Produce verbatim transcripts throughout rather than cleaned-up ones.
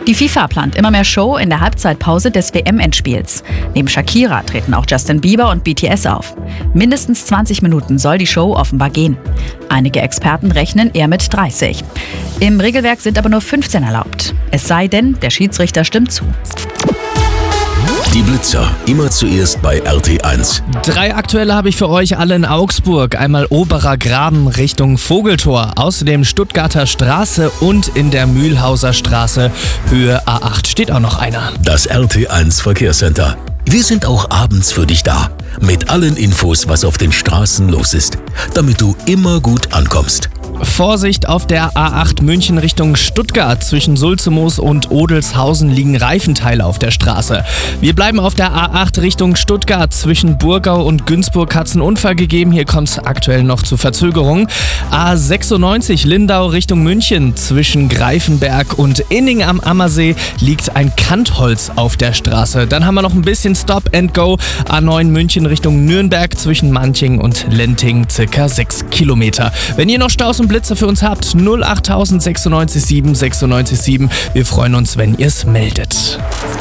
Die FIFA plant immer mehr Show in der Halbzeitpause des W M-Endspiels. Neben Shakira treten auch Justin Bieber und B T S auf. Mindestens zwanzig Minuten soll die Show offenbar gehen. Einige Experten rechnen eher mit dreißig. Im Regelwerk sind aber nur fünfzehn erlaubt. Es sei denn, der Schiedsrichter stimmt zu. Die Blitzer, immer zuerst bei R T eins. Drei aktuelle habe ich für euch alle in Augsburg. Einmal Oberer Graben Richtung Vogeltor, außerdem Stuttgarter Straße und in der Mühlhauser Straße Höhe A acht steht auch noch einer. Das R T eins Verkehrscenter. Wir sind auch abends für dich da. Mit allen Infos, was auf den Straßen los ist, damit du immer gut ankommst. Vorsicht auf der A acht München Richtung Stuttgart. Zwischen Sulzemoos und Odelshausen liegen Reifenteile auf der Straße. Wir bleiben auf der A acht Richtung Stuttgart. Zwischen Burgau und Günzburg hat es einen Unfall gegeben. Hier kommt es aktuell noch zu Verzögerungen. A sechsundneunzig Lindau Richtung München. Zwischen Greifenberg und Inning am Ammersee liegt ein Kantholz auf der Straße. Dann haben wir noch ein bisschen Stop and Go. A neun München Richtung Nürnberg. Zwischen Manching und Lenting circa sechs Kilometer. Wenn ihr noch Staus und Blitzer für uns habt, null acht sechsundneunzig sieben sechsundneunzig sieben. Wir freuen uns, wenn ihr es meldet.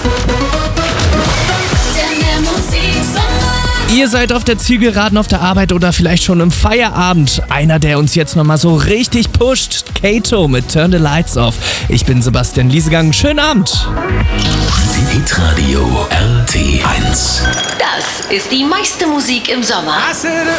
Ihr seid auf der Zielgeraden auf der Arbeit oder vielleicht schon im Feierabend. Einer, der uns jetzt nochmal so richtig pusht. Kato mit Turn the Lights Off. Ich bin Sebastian Liesegang. Schönen Abend. Hitradio R T eins. Das ist die meiste Musik im Sommer.